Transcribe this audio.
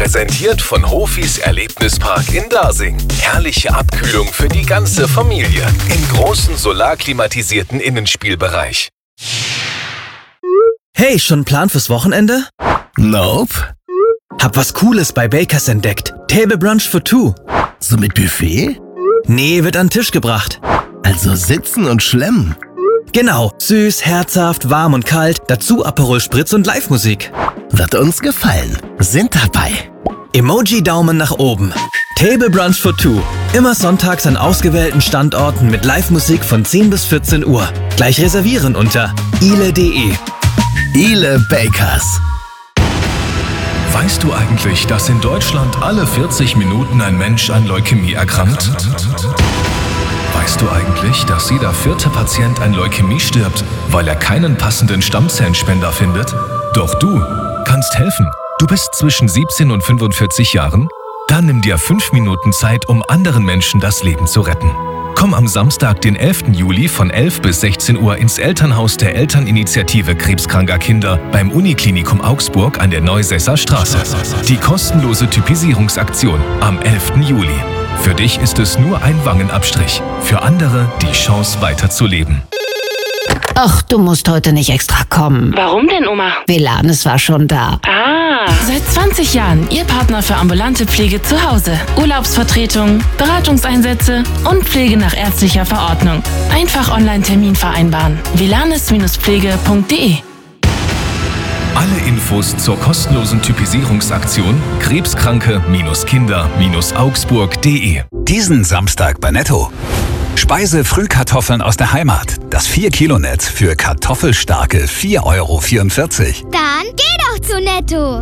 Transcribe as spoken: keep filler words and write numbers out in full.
Präsentiert von Hofis Erlebnispark in Dasing. Herrliche Abkühlung für die ganze Familie. Im großen solarklimatisierten Innenspielbereich. Hey, schon einen Plan fürs Wochenende? Nope. Hab was Cooles bei Bakers entdeckt. Table Brunch for two. So mit Buffet? Nee, wird an den Tisch gebracht. Also sitzen und schlemmen. Genau, süß, herzhaft, warm und kalt, dazu Aperol Spritz und Live-Musik. Wird uns gefallen. Sind dabei. Emoji-Daumen nach oben. Table Brunch for two. Immer sonntags an ausgewählten Standorten mit Live-Musik von zehn bis vierzehn Uhr. Gleich reservieren unter ile punkt de. Ile Bakers. Weißt du eigentlich, dass in Deutschland alle vierzig Minuten ein Mensch an Leukämie erkrankt? Weißt du eigentlich, dass jeder vierte Patient an Leukämie stirbt, weil er keinen passenden Stammzellenspender findet? Doch du kannst helfen. Du bist zwischen siebzehn und fünfundvierzig Jahren? Dann nimm dir fünf Minuten Zeit, um anderen Menschen das Leben zu retten. Komm am Samstag, den elften Juli von elf bis sechzehn Uhr ins Elternhaus der Elterninitiative Krebskranker Kinder beim Uniklinikum Augsburg an der Neusesser Straße. Die kostenlose Typisierungsaktion am elften Juli. Für dich ist es nur ein Wangenabstrich, für andere die Chance weiterzuleben. Ach, du musst heute nicht extra kommen. Warum denn, Oma? Velanes war schon da. Ah. Seit zwanzig Jahren Ihr Partner für ambulante Pflege zu Hause. Urlaubsvertretung, Beratungseinsätze und Pflege nach ärztlicher Verordnung. Einfach Online-Termin vereinbaren. velanes Pflege punkt de. Alle Infos zur kostenlosen Typisierungsaktion krebskranke-kinder-augsburg punkt de. Diesen Samstag bei Netto. Speise-Frühkartoffeln aus der Heimat. Das vier Kilo Netz für kartoffelstarke vier Euro vierundvierzig. Dann geh doch zu Netto.